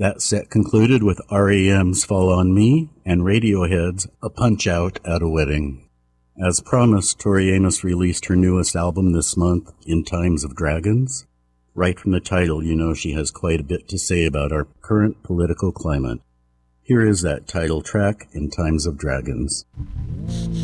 That set concluded with R.E.M.'s Fall on Me and Radiohead's A Punch-Out at a Wedding. As promised, Tori Amos released her newest album this month, In Times of Dragons. Right from the title, you know she has quite a bit to say about our current political climate. Here is that title track, In Times of Dragons.